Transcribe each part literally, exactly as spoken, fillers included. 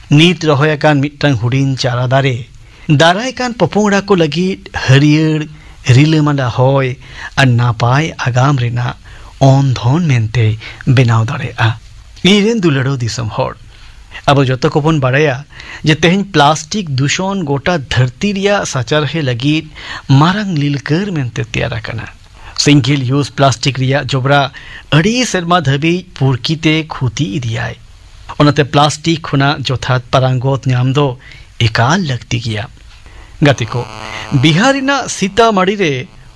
नीत रहोयाकान मिट्टांग हुडिन चारा दारे दारायकान पपोंगड़ा को लगी हरियर रिलमांडा होय और नापाय आगाम रेना ऑन धोन मेंते बेनाव दाड़ेआ इरेन दुलड़ो दिसम होड़ अब जो को बन बाड़ाया जे तेहन प्लास्टिक दूषण गोटा धरती रिया साचारहे लगी मारंग लीलकर मेंते तैयारा कना सिंगल यूज प्लास्टिक रिया जोबरा अड़ी सेरमा धबी पुरकीते खुती इदियाय ओनाते प्लास्टिक खुना जोथात परांगोत न्याम दो एकाल लगती गया गति को बिहारिना सीतामढ़ी रे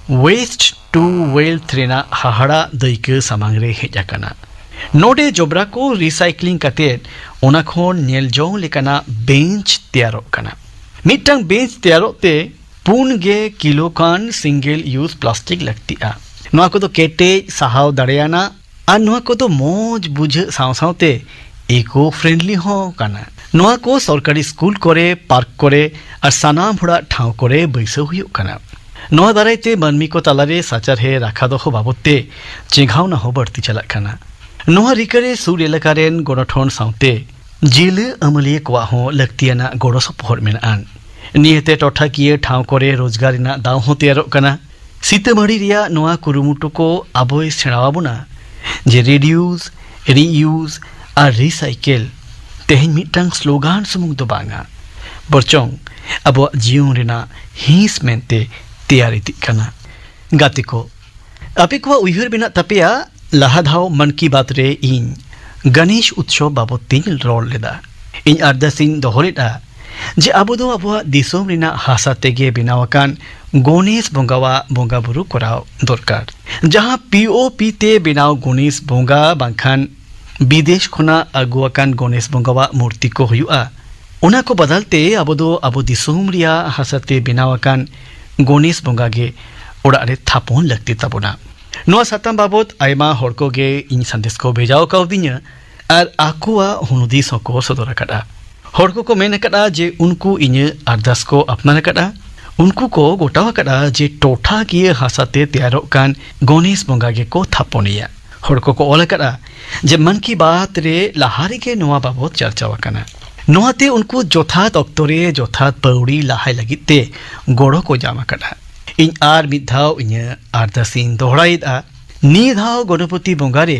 वेस्ट टू वेल्थ रेना हाहाड़ा दैक सामांग रे हेजाकना नोडे जोबरा को रिसाइक्लिंग कतेत ओना खोन नेलजोंग लेकाना बेंच तैयारों कना मिट्टांग बेंच तैयारों ते पुन गे किलो कान सिंगल यूज प्लास्टिक लगती आ नोआ को तो केटे सहाव दड़ेयाना आ नोआ को तो मौज बुझ साव सावते इको फ्रेंडली हो कना नोआ को सरकारी स्कूल करे पार्क करे और सानाम हुड़ा ठाव करे बैसो हुयुग कना नोआ दारायते मानमी को तालारे साचारहे राखा दोहो बाबते चेघावना हो बढ़ती चला कना नोआ रिकरे सुर एलाकारेन गणठन सावते जिले अमलिए कोआ हो लगतियाना गड़ो सपोहर मेनान नियते टोठाकिए ठाव करे रोजगारिना दाव हो तैयारों कना सीतामढ़ी रिया नोआ कुरुमुटु को आबोय सेणावाबोना जे रिड्यूस रीयूज और रिसाइकेल तेहन मिट्टांग स्लोगान सुमुंग दो बांगा बरचोंग अब जीवन रेना हिंस मेंते तैयारी कना गाते को अपे को उइहर बिना तपेया लहा धाव मन की बात रे इन गणेश उत्सव बाबत तीन रोल लेदा इन अरदासिन दोहरेदा जे आबो दो आबो दिसोम रेना हासा तेगे बिनावाकान गणेश बोंगावा बोंगा बुरु कराव दरकार जहां पीओपी ते बिनाव गणेश बोंगा बांखान विदेश खुना अगुआकान गणेश बोंगावा मूर्ति को हुआ उना को बदलते आबो दो आबो दिसोम रिया हासाते बिनावाकान गणेश बोंगा गे ओड़ा रे थापोन लगती तबोना नोआ साताम बाबत आयमा हड़को गे इन संदेश को भेजाओ काउदिnya और आकुआ हुनुदिस को सदर कड़ा हड़को को मेन कड़ा जे उनको इने अरदास को अपनाना कड़ा उनको को गोटावा कड़ा जे टोठा किए हासाते तैयारों कान गणेश बोंगा गे को थापोनिया हड़को को ओला कड़ा जे मन की बात रे लहारी के नोआ बाबत चर्चावा कना नोआते उनको जोथात अक्तरे जोथात पौड़ी लहाय लगिते गोड़ो को जामा कड़ा इन आर मिधाव इन अरदासिन दोहराइदा निधाव गणपति बोंगारे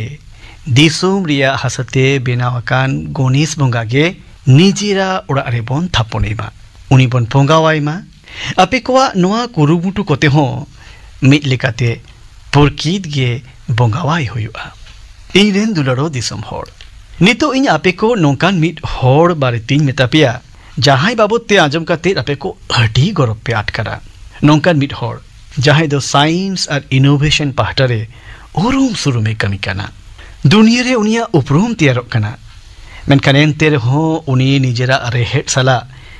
दिसोम रिया हासाते बेनावाकान गणेश बोंगा गे निजेरा ओड़ा रे बोन थापोनेबा उनी बोन पोंगावाइमा अपे कोआ नोआ कुरुमुटु कोते हो मिट लेकाते पुरकीद गे बोंगावाई हुयुआ इन रेन दुलारो दिसोम होड़ नितो इन आपे को नोंकान मिट होड़ बारे तीन मेतापिया जहां बाबत ते आजम काते आपे को अडी गौरव पे आटकरा नोंकान मिट होड़ जहां दो साइंस और इनोवेशन पाहटारे उरुम सुरु में कमी कना दुनिया रे उनिया उपरुम तैयारों कना मेनखान एनते रहो उनी निजेरा रेहेट सला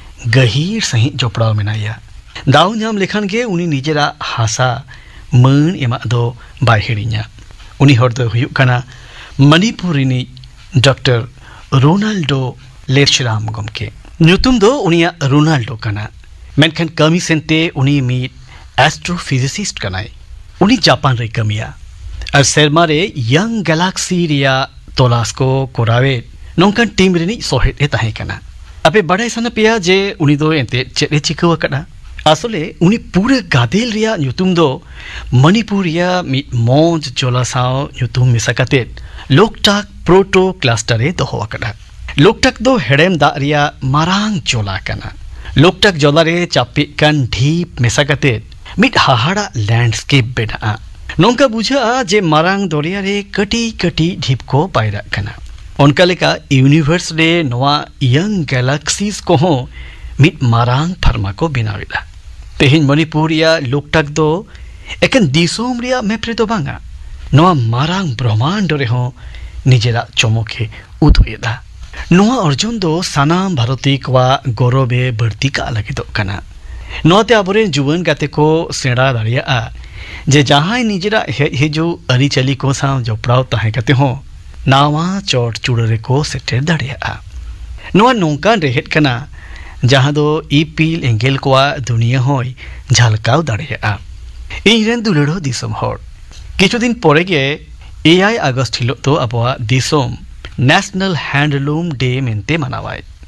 गहीर सही जोपड़ाव मेनाया दाव नाम लेखान गे उनी निजेरा हासा मन एमा दो बाय हिड़िया उनी हर दो हुयुग कना मणिपुरिनी डॉक्टर रोनाल्डो लेरशराम गमके नुतुम दो उनिया रोनाल्डो कना मेनखान कमी सेंते उनी मीट एस्ट्रोफिजिसिस्ट कनाय उनी जापान रे कमिया और सेरमा रे यंग गैलेक्सी रिया तोलास को कोरावे नोंकान टीम रेनी सोहेट ए ताहे कना अपे बड़ाई सना पिया जे उनी दो एंते चेरे चिकवा कना आसले उनी पूरे गादेल रिया नुतुम दो मणिपुरिया मीट मौज जोलासाव नुतुम मिसाकाते लोकटाक प्रोटो क्लस्टर ए दोहवा कना लोकटाक दो हेडेम दा रिया मारांग जोला कना लोकटाक जोलारे चापी कान ढीप मेसाकाते मिट हाहाड़ा लैंडस्केप बेना नोंका बुझा जे मारांग दरिया रे कटी कटी ढीप को पायरा कना उनका लेका यूनिवर्स रे नोआ यंग गैलेक्सीज को हो मिट मारांग फरमा को बिनाविला तेहिन मणिपुरिया लोकटाक दो एकन दिसोम रिया मेप्रे दो बांगा नोआ मारांग ब्रह्मांड रे हो निजेरा चमके उदुएदा नोआ अर्जुन दो सानाम भारती कवा गौरवे बढ़ती का लगे दो कना नोते आबोरे जुवन गाते को सेड़ा दाड़िया जे जहां निजेरा हे जो अरिचली को सा जोपड़ाव ताहे कते हो नावा चोट चुड़रे को सेटेर दाड़िया नोआ नोंकान रेहेट कना जहां दो इपिल एंगेल कोआ दुनिया होय झलकाव दाड़िया इरेन दुलड़ो दिसोम होड़ किछु दिन परे गे एआई अगस्त हिलो तो Abwa Disom national handloom day मेंते मनावाय